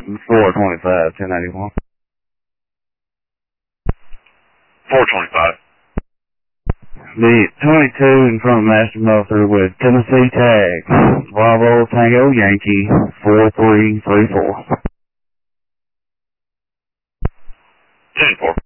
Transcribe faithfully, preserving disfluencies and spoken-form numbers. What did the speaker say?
four twenty-five, ten eighty-one. four twenty-five. The twenty-two in front of Master Meltzer with Tennessee tag. Bravo Tango Yankee, four three three four. ten four.